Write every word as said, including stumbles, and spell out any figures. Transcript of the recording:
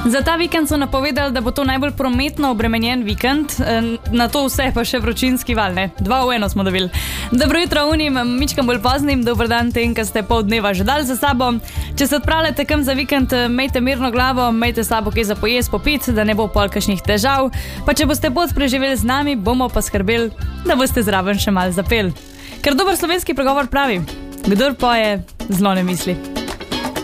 Za ta vikend so napovedali, da bo to najbolj prometno obremenjen vikend, na to vse pa še vročinski val, ne? Dva v eno smo dobili. Dobro jutro unim, mičkam bolj poznim, dober dan tem, ki ste pol dneva že dali za sabo. Če se odpravljate kam za vikend, mejte mirno glavo, mejte sabo kaj za pojest, popit, da ne bo pol kakšnih težav. Pa če boste pot preživeli z nami, bomo pa skrbeli, da boste zraven še malo zapeli. Ker dober slovenski pregovor pravi, kdor poje, zlo ne misli.